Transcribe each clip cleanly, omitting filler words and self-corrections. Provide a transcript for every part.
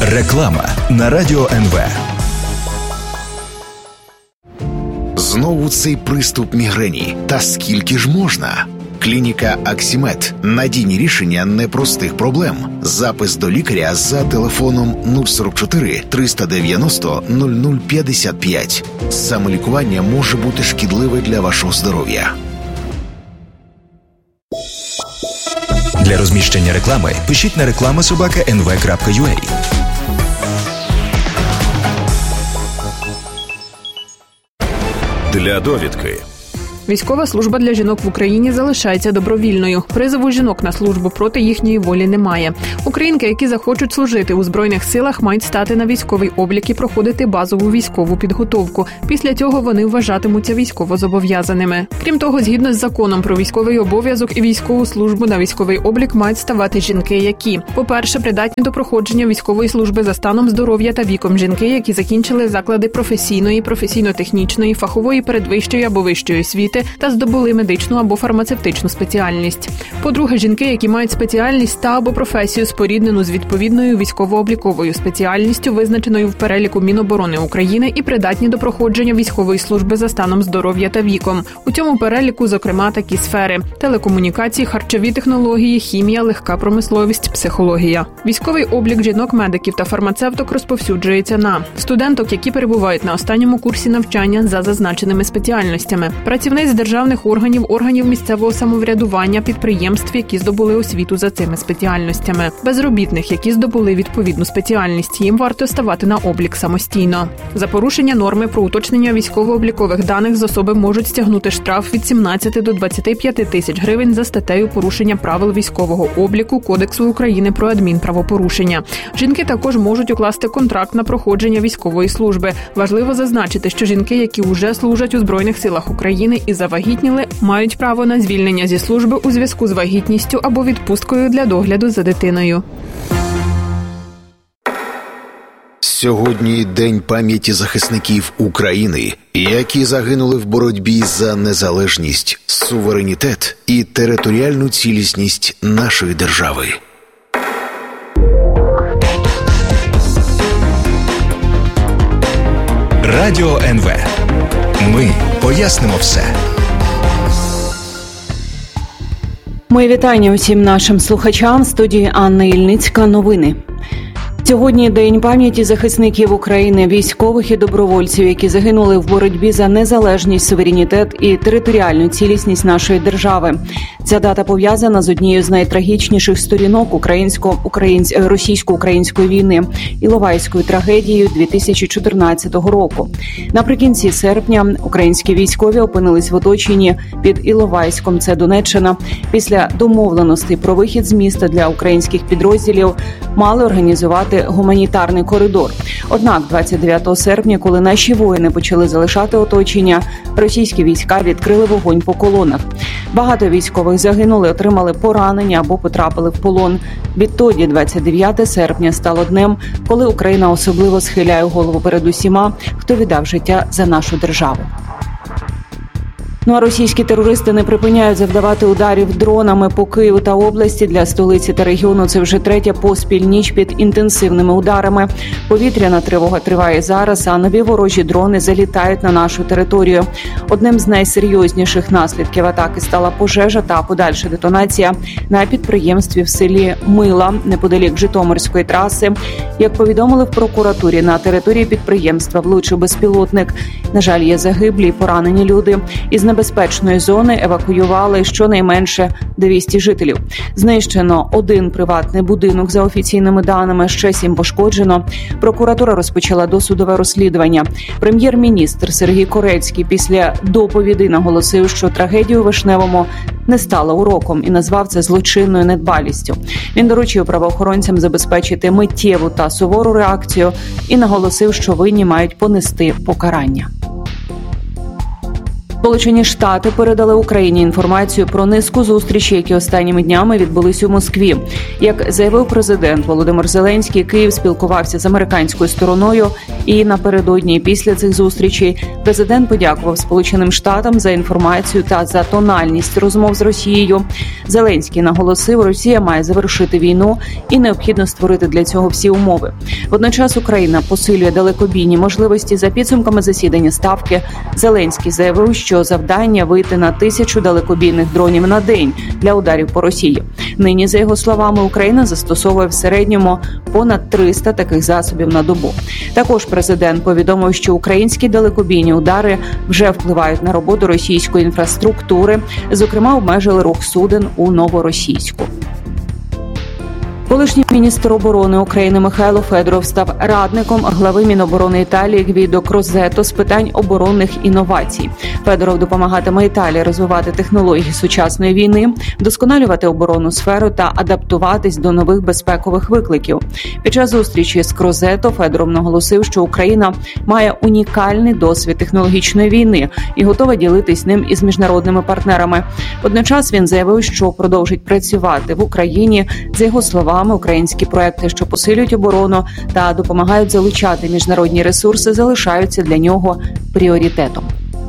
Реклама на Радіо НВ. Знову цей приступ мігрені. Та скільки ж можна? Клініка Аксімед. Надійні рішення непростих проблем. Запис до лікаря за телефоном 044 390 0055. Самолікування може бути шкідливе для вашого здоров'я. Для розміщення реклами пишіть на reklama@nv.ua. Для довідки. Військова служба для жінок в Україні залишається добровільною. Призову жінок на службу проти їхньої волі немає. Українки, які захочуть служити у Збройних силах, мають стати на військовий облік і проходити базову військову підготовку. Після цього вони вважатимуться військовозобов'язаними. Крім того, згідно з законом про військовий обов'язок і військову службу, на військовий облік мають ставати жінки, які, по-перше, придатні до проходження військової служби за станом здоров'я та віком, жінки, які закінчили заклади професійної, професійно-технічної, фахової передвищої або вищої освіти та здобули медичну або фармацевтичну спеціальність. По-друге, жінки, які мають спеціальність та або професію, споріднену з відповідною військово-обліковою спеціальністю, визначеною в переліку Міноборони України, і придатні до проходження військової служби за станом здоров'я та віком. У цьому переліку, зокрема, такі сфери: телекомунікації, харчові технології, хімія, легка промисловість, психологія. Військовий облік жінок-медиків та фармацевток розповсюджується на студенток, які перебувають на останньому курсі навчання за зазначеними спеціальностями, працівниць державних органів, органів місцевого самоврядування, підприємств, які здобули освіту за цими спеціальностями, безробітних, які здобули відповідну спеціальність. Їм варто ставати на облік самостійно. За порушення норми про уточнення військово-облікових даних з особи можуть стягнути штраф від 17 до 25 тисяч гривень за статтею порушення правил військового обліку Кодексу України про адмінправопорушення. Жінки також можуть укласти контракт на проходження військової служби. Важливо зазначити, що жінки, які вже служать у Збройних силах України і завагітніли, мають право на звільнення зі служби у зв'язку з вагітністю або відпусткою для догляду за дитиною. Сьогодні День пам'яті захисників України, які загинули в боротьбі за незалежність, суверенітет і територіальну цілісність нашої держави. Радіо НВ. Ми пояснимо все. Мої вітання усім нашим слухачам. В студії Анна Ільницька. Новини. Сьогодні День пам'яті захисників України, військових і добровольців, які загинули в боротьбі за незалежність, суверенітет і територіальну цілісність нашої держави. Ця дата пов'язана з однією з найтрагічніших сторінок російсько-української війни – Іловайською трагедією 2014 року. Наприкінці серпня українські військові опинились в оточенні під Іловайськом, це Донеччина. Після домовленостей про вихід з міста для українських підрозділів мали організувати гуманітарний коридор. Однак 29 серпня, коли наші воїни почали залишати оточення, російські війська відкрили вогонь по колонах. Багато військових загинули, отримали поранення або потрапили в полон. Відтоді 29 серпня стало днем, коли Україна особливо схиляє голову перед усіма, хто віддав життя за нашу державу. Ну а російські терористи не припиняють завдавати ударів дронами по Києву та області. Для столиці та регіону це вже третя поспіль ніч під інтенсивними ударами. Повітряна тривога триває зараз, а нові ворожі дрони залітають на нашу територію. Одним з найсерйозніших наслідків атаки стала пожежа та подальша детонація на підприємстві в селі Мила, неподалік Житомирської траси. Як повідомили в прокуратурі, на території підприємства влучив безпілотник. На жаль, є загиблі і поранені люди. Із небезпечної зони евакуювали щонайменше 200 жителів. Знищено один приватний будинок за офіційними даними, ще 7 пошкоджено. Прокуратура розпочала досудове розслідування. Прем'єр-міністр Сергій Корецький після доповіді наголосив, що трагедія у Вишневому не стала уроком і назвав це злочинною недбалістю. Він доручив правоохоронцям забезпечити миттєву та сувору реакцію і наголосив, що винні мають понести покарання. Сполучені Штати передали Україні інформацію про низку зустрічей, які останніми днями відбулись у Москві. Як заявив президент Володимир Зеленський, Київ спілкувався з американською стороною, і напередодні після цих зустрічей президент подякував Сполученим Штатам за інформацію та за тональність розмов з Росією. Зеленський наголосив, Росія має завершити війну і необхідно створити для цього всі умови. Водночас Україна посилює далекобійні можливості. За підсумками засідання Ставки, Зеленський заявив, що завдання вийти на 1000 далекобійних дронів на день для ударів по Росії. Нині, за його словами, Україна застосовує в середньому понад 300 таких засобів на добу. Також президент повідомив, що українські далекобійні удари вже впливають на роботу російської інфраструктури, зокрема обмежили рух суден у Новоросійську. Колишній міністр оборони України Михайло Федоров став радником глави Міноборони Італії Гвідо Крозето з питань оборонних інновацій. Федоров допомагатиме Італії розвивати технології сучасної війни, вдосконалювати оборонну сферу та адаптуватись до нових безпекових викликів. Під час зустрічі з Крозето Федоров наголосив, що Україна має унікальний досвід технологічної війни і готова ділитись ним із міжнародними партнерами. Водночас він заявив, що продовжить працювати в Україні. За його словами, українські проекти, що посилюють оборону та допомагають залучати міжнародні ресурси, залишаються для нього пріоритетом.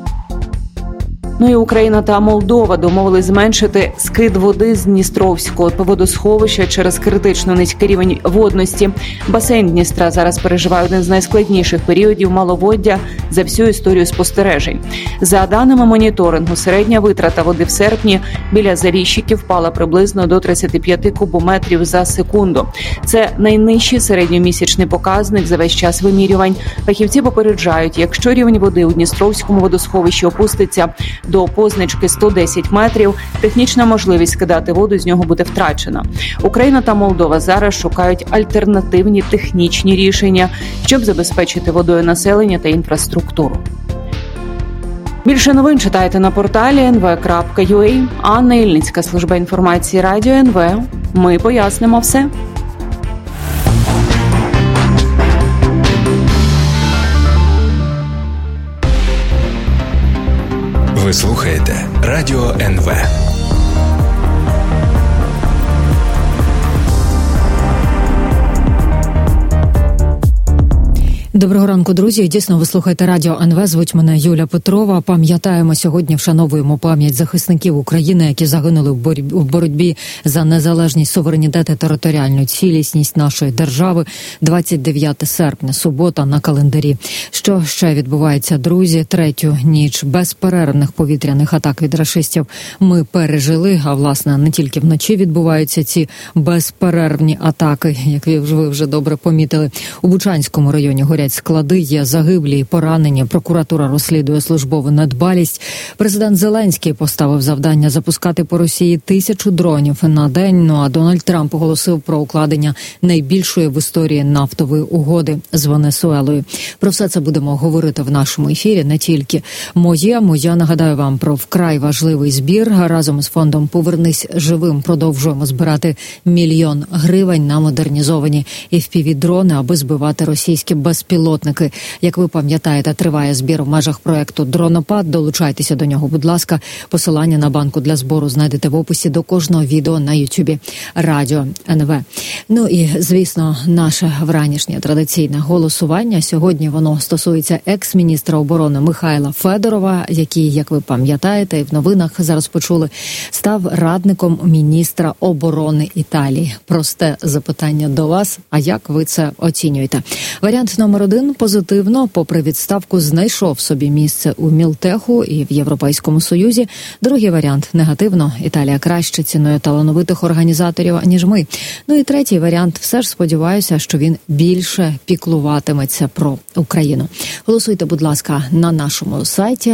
Ну і Україна та Молдова домовились зменшити скид води з Дністровського водосховища через критично низький рівень водності. Басейн Дністра зараз переживає один з найскладніших періодів маловоддя за всю історію спостережень. За даними моніторингу, середня витрата води в серпні біля Заріщики впала приблизно до 35 кубометрів за секунду. Це найнижчий середньомісячний показник за весь час вимірювань. Фахівці попереджають, якщо рівень води у Дністровському водосховищі опуститься до позначки 110 метрів, технічна можливість скидати воду з нього буде втрачена. Україна та Молдова зараз шукають альтернативні технічні рішення, щоб забезпечити водою населення та інфраструктуру. Більше новин читайте на порталі nv.ua. Анна Ільницька, служба інформації Радіо НВ. Ми пояснимо все. Ви слухаєте Радіо НВ. Доброго ранку, друзі. Дійсно, ви слухаєте Радіо НВ. Звуть мене Юля Петрова. Пам'ятаємо сьогодні, вшановуємо пам'ять захисників України, які загинули в боротьбі за незалежність, суверенітет і територіальну цілісність нашої держави. 29 серпня, субота на календарі. Що ще відбувається, друзі? Третю ніч безперервних повітряних атак від рашистів ми пережили. А, власне, не тільки вночі відбуваються ці безперервні атаки, як ви вже добре помітили. У Бучанському районі горять склади, є загиблі і поранені. Прокуратура розслідує службову недбалість. Президент Зеленський поставив завдання запускати по Росії 1000 дронів на день. Ну а Дональд Трамп оголосив про укладення найбільшої в історії нафтової угоди з Венесуелою. Про все це будемо говорити в нашому ефірі. Не тільки я нагадаю вам про вкрай важливий збір. Разом із фондом «Повернись живим» продовжуємо збирати 1 мільйон гривень на модернізовані FPV-дрони, аби збивати російські безпілотники. Як ви пам'ятаєте, триває збір в межах проекту «Дронопад». Долучайтеся до нього, будь ласка. Посилання на банку для збору знайдете в описі до кожного відео на Ютубі Радіо НВ. Ну і, звісно, наше вранішнє традиційне голосування. Сьогодні воно стосується екс-міністра оборони Михайла Федорова, який, як ви пам'ятаєте, і в новинах зараз почули, став радником міністра оборони Італії. Просте запитання до вас, а як ви це оцінюєте? Варіант номер 1 – позитивно. Попри відставку, знайшов собі місце у Мілтеху і в Європейському Союзі. Другий варіант – негативно. Італія краще цінує талановитих організаторів, ніж ми. Ну і третій варіант – все ж сподіваюся, що він більше піклуватиметься про Україну. Голосуйте, будь ласка, на нашому сайті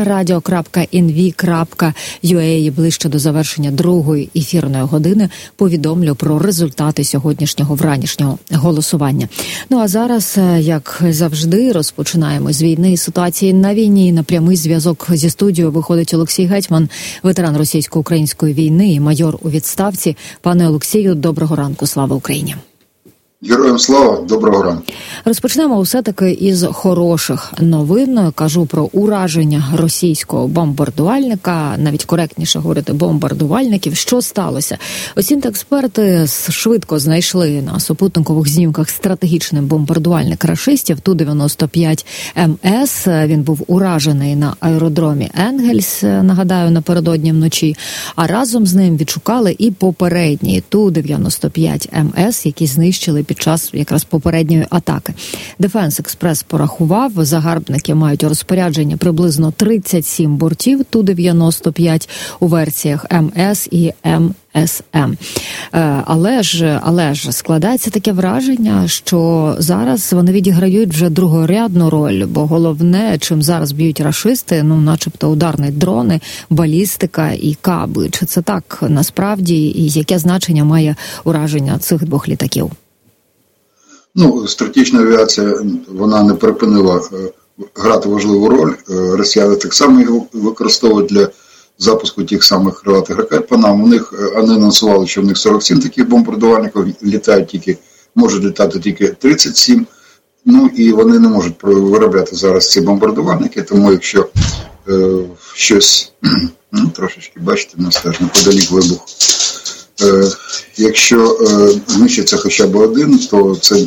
radio.nv.ua. Ближче до завершення другої ефірної години повідомлю про результати сьогоднішнього вранішнього голосування. Ну а зараз, як завжди, розпочинаємо з війни і ситуації на війні. На прямий зв'язок зі студією виходить Олексій Гетьман, ветеран російсько-української війни і майор у відставці. Пане Олексію, доброго ранку. Слава Україні! Героям слава, доброго ранку. Розпочнемо все-таки із хороших новин. Кажу про ураження російського бомбардувальника, навіть коректніше говорити бомбардувальників. Що сталося? Оцінки експерти швидко знайшли на супутникових знімках стратегічний бомбардувальник рашистів Ту-95 МС. Він був уражений на аеродромі Енгельс, нагадаю, напередодні вночі. А разом з ним відшукали і попередній Ту-95 МС, які знищили під час якраз попередньої атаки. Дефенс Експрес порахував, загарбники мають у розпорядженні приблизно 37 бортів Ту-95 у версіях МС і МСМ. Але ж складається таке враження, що зараз вони відіграють вже другорядну роль, бо головне, чим зараз б'ють рашисти, начебто ударні дрони, балістика і каби. Чи це так насправді, і яке значення має ураження цих двох літаків? Стратегічна авіація, вона не припинила грати важливу роль. Росіяни так само його використовують для запуску тих самих крилатих ракет по нам. Вони анонсували, що в них 47 таких бомбардувальників, можуть літати тільки 37. І вони не можуть виробляти зараз ці бомбардувальники, тому якщо щось, трошечки, бачите, у нас теж неподалік вибух. Якщо знищиться хоча б один, то це